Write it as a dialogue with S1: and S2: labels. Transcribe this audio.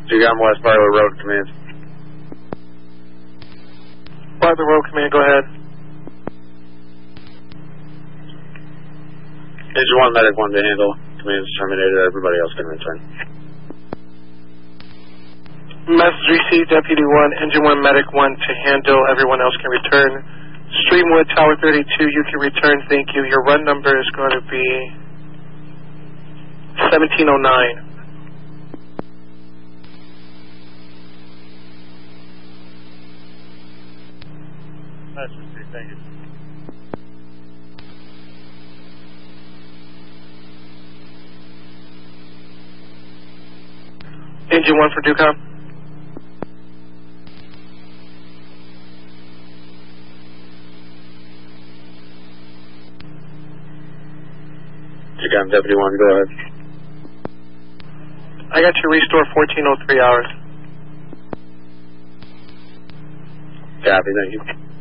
S1: Jugam West Barlow Road Command.
S2: Barlow Road Command, go ahead.
S1: Engine 1, Medic 1 to handle. Command's terminated. Everybody else can return.
S2: Message received, Deputy 1, Engine 1, Medic 1 to handle. Everyone else can return. Streamwood, Tower 32, you can return. Thank you. Your run number is going to be 1709.
S1: Message received. Thank you.
S2: Engine 1 for DUCOM.
S1: Jugam Deputy 1, go ahead.
S2: I got you restore 1403 hours.
S1: Copy, thank you.